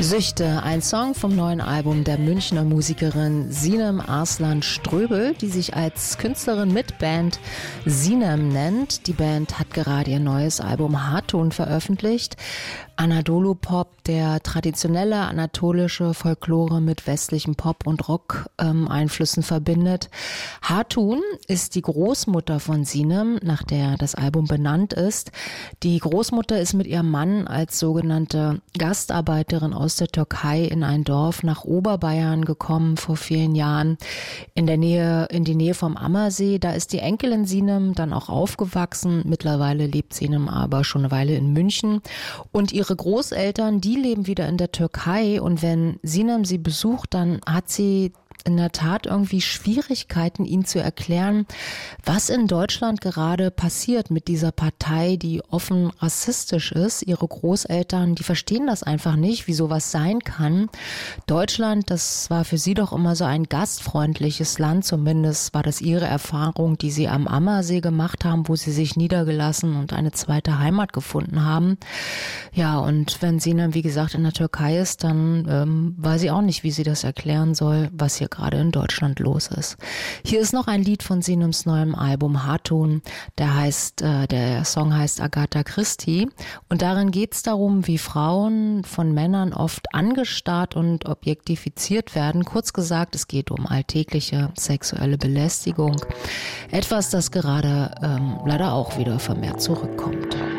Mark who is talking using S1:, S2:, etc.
S1: Süchte, ein Song vom neuen Album der Münchner Musikerin Sinem Arslan-Ströbel, die sich als Künstlerin mit Band Sinem nennt. Die Band hat gerade ihr neues Album Hatun veröffentlicht. Anadolu-Pop, der traditionelle anatolische Folklore mit westlichen Pop- und Rock-Einflüssen verbindet. Hatun ist die Großmutter von Sinem, nach der das Album benannt ist. Die Großmutter ist mit ihrem Mann als sogenannte Gastarbeiterin aus der Türkei in ein Dorf nach Oberbayern gekommen vor vielen Jahren in die Nähe vom Ammersee. Da ist die Enkelin Sinem dann auch aufgewachsen. Mittlerweile lebt Sinem aber schon eine Weile in München. Und ihre Großeltern, die leben wieder in der Türkei. Und wenn Sinem sie besucht, dann hat sie in der Tat irgendwie Schwierigkeiten, ihnen zu erklären, was in Deutschland gerade passiert mit dieser Partei, die offen rassistisch ist. Ihre Großeltern, die verstehen das einfach nicht, wie sowas sein kann. Deutschland, das war für sie doch immer so ein gastfreundliches Land, zumindest war das ihre Erfahrung, die sie am Ammersee gemacht haben, wo sie sich niedergelassen und eine zweite Heimat gefunden haben. Ja, und wenn sie dann, wie gesagt, in der Türkei ist, dann weiß sie auch nicht, wie sie das erklären soll, was hier gerade in Deutschland los ist. Hier ist noch ein Lied von Sinems neuem Album Hatun. Der Song heißt Agatha Christie. Und darin geht es darum, wie Frauen von Männern oft angestarrt und objektifiziert werden. Kurz gesagt, es geht um alltägliche sexuelle Belästigung. Etwas, das gerade leider auch wieder vermehrt zurückkommt.